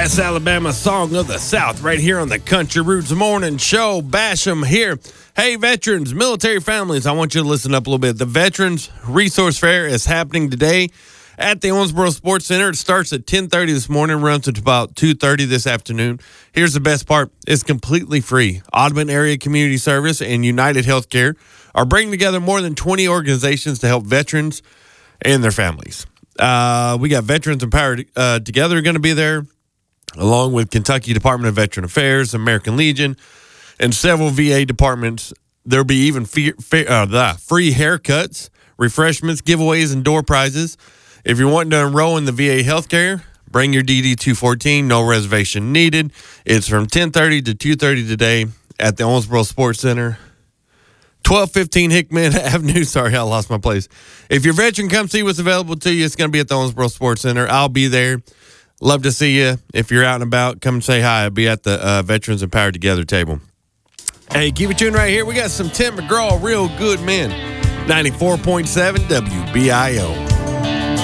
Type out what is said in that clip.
That's Alabama Song of the South right here on the Country Roots Morning Show. Basham here. Hey, veterans, military families, I want you to listen up a little bit. The Veterans Resource Fair is happening today at the Owensboro Sports Center. It starts at 10:30 this morning, runs to about 2:30 this afternoon. Here's the best part. It's completely free. Audubon Area Community Service and United Healthcare are bringing together more than 20 organizations to help veterans and their families. We got Veterans Empowered Together going to be there, along with Kentucky Department of Veteran Affairs, American Legion, and several VA departments. There'll be even free haircuts, refreshments, giveaways, and door prizes. If you're wanting to enroll in the VA healthcare, bring your DD-214, no reservation needed. It's from 10:30 to 2:30 today at the Owensboro Sports Center, 1215 Hickman Avenue. Sorry, I lost my place. If you're a veteran, come see what's available to you. It's going to be at the Owensboro Sports Center. I'll be there. Love to see you. If you're out and about, come and say hi. I'll be at the Veterans Empowered Together table. Hey, keep it tuned right here. We got some Tim McGraw, Real Good Men, 94.7 WBIO.